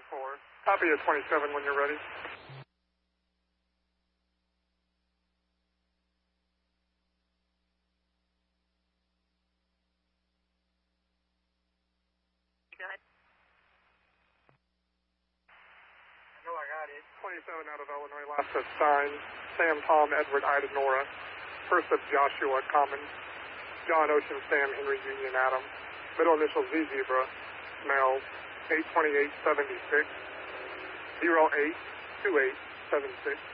Copy at 27 when you're ready. Go ahead. No, I got it. 27 out of Illinois. Last set Stein. Sam, Tom, Edward, Ida, Nora. First set Joshua, Common. John, Ocean, Sam, Henry, Union, Adam. Middle initial Z, Zebra. Mel. 82876. 082876.